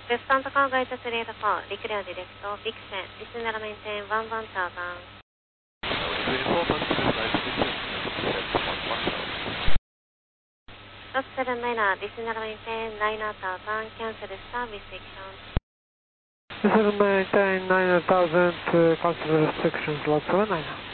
Santa Cargo 838 call, declare direct, Vixen, descend and maintain 11,000. 799, descend and maintain 9,000, cancel star restrictions. Descend and maintain 9,000, cancel restrictions, lot 79.